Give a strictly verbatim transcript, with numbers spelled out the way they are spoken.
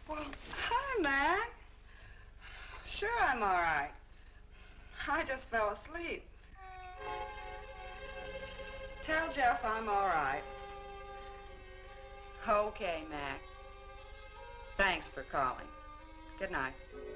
Well, hi, Mac. Sure, I'm all right. I just fell asleep. Tell Jeff I'm all right. Okay, Mac. Thanks for calling. Good night.